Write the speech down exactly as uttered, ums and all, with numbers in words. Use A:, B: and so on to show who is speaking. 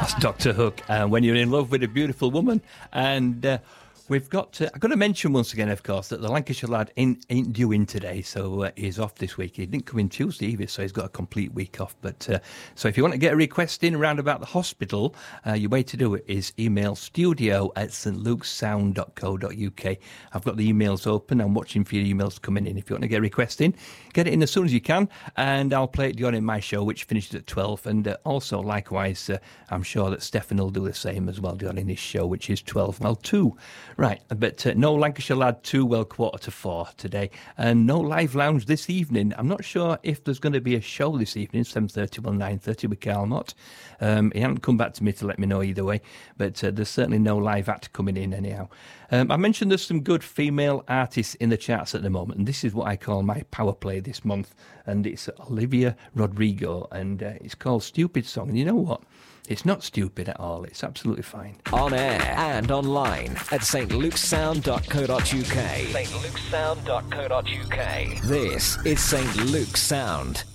A: That's Doctor Hook, and When You're in Love with a Beautiful Woman. And uh, we've got to, I've got to mention once again, of course, that the Lancashire lad ain't, ain't due in today, so uh, he's off this week. He didn't come in Tuesday either, so he's got a complete week off. But uh, so if you want to get a request in around about the hospital, uh, your way to do it is email studio at s t luke's sound dot co dot u k. I've got the emails open. I'm watching for your emails coming in. If you want to get a request in, get it in as soon as you can, and I'll play it during my show, which finishes at twelve. And uh, also, likewise, uh, I'm sure that Stefan will do the same as well during his show, which is twelve well two. Right, but uh, no Lancashire Lad two, well, quarter to four today. And no live lounge this evening. I'm not sure if there's going to be a show this evening, seven thirty, well, nine thirty with Carl Mott. Um, he hasn't come back to me to let me know either way, but uh, there's certainly no live act coming in anyhow. Um, I mentioned there's some good female artists in the charts at the moment, and this is what I call my power play this month, and it's Olivia Rodrigo, and uh, it's called Stupid Song. And you know what? It's not stupid at all. It's absolutely fine.
B: On air and online at s t luke's sound dot co dot u k. s t luke's sound dot co dot u k. This is Saint Luke's Sound.